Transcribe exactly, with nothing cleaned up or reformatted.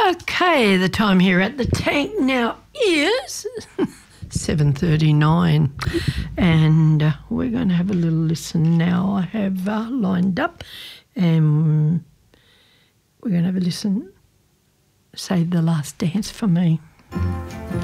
Okay, the time here at the tank now is seven thirty-nine, and uh, we're going to have a little listen now. I have uh, lined up, and we're going to have a listen. Save the Last Dance for Me.